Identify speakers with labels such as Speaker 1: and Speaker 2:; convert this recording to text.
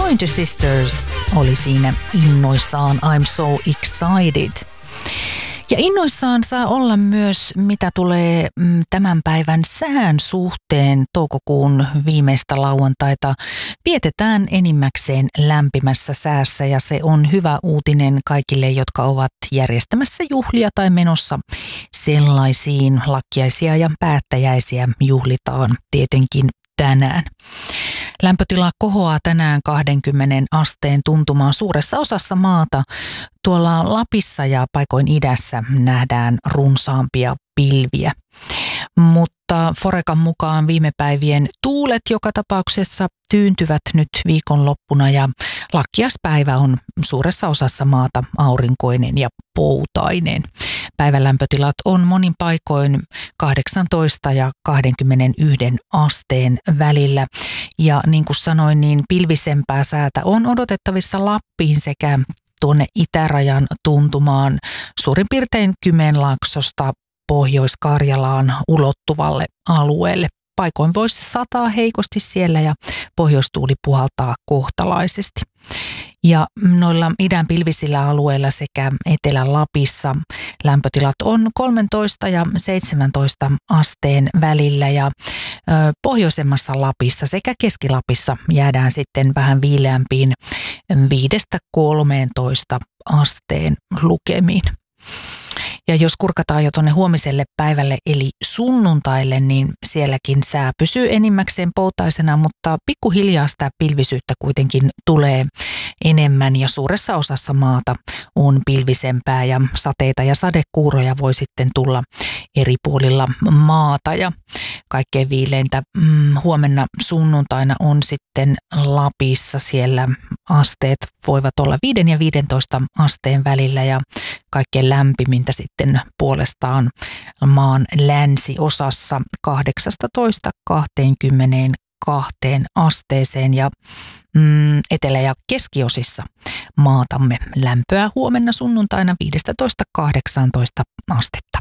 Speaker 1: Pointer Sisters oli siinä innoissaan I'm so excited. Ja innoissaan saa olla myös, mitä tulee tämän päivän sään suhteen. Toukokuun viimeistä lauantaita vietetään enimmäkseen lämpimässä säässä ja se on hyvä uutinen kaikille, jotka ovat järjestämässä juhlia tai menossa sellaisiin. Lakkiaisia ja päättäjäisiä juhlitaan tietenkin tänään. Lämpötila kohoaa tänään 20 asteen tuntumaan suuressa osassa maata. Tuolla Lapissa ja paikoin idässä nähdään runsaampia pilviä. Mutta Forecan mukaan viime päivien tuulet joka tapauksessa tyyntyvät nyt viikonloppuna ja lakkiaspäivä on suuressa osassa maata aurinkoinen ja poutainen. Päivän lämpötilat on monin paikoin 18 ja 21 asteen välillä. Ja niin kuin sanoin, niin pilvisempää säätä on odotettavissa Lappiin sekä tuonne itärajan tuntumaan suurin piirtein Kymenlaaksosta Pohjois-Karjalaan ulottuvalle alueelle. Paikoin voisi sataa heikosti siellä ja pohjoistuuli puhaltaa kohtalaisesti. Ja noilla idän pilvisillä alueilla sekä Etelä-Lapissa lämpötilat on 13 ja 17 asteen välillä ja pohjoisemmassa Lapissa sekä Keski-Lapissa jäädään sitten vähän viileämpiin 5-13 asteen lukemiin. Ja jos kurkataan jo tuonne huomiselle päivälle eli sunnuntaille, niin sielläkin sää pysyy enimmäkseen poutaisena, mutta pikkuhiljaa sitä pilvisyyttä kuitenkin tulee enemmän ja suuressa osassa maata on pilvisempää ja sateita ja sadekuuroja voi sitten tulla eri puolilla maata ja kaikkein viileintä huomenna sunnuntaina on sitten Lapissa. Siellä asteet voivat olla 5 ja 15 asteen välillä ja kaikkein lämpimintä sitten puolestaan maan länsiosassa 18-22 asteeseen ja etelä- ja keskiosissa maatamme lämpöä huomenna sunnuntaina 15-18 astetta.